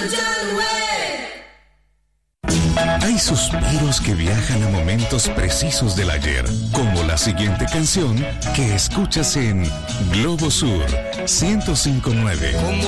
Hay suspiros que viajan a momentos precisos del ayer, como la siguiente canción que escuchas en Globo Sur 105.9.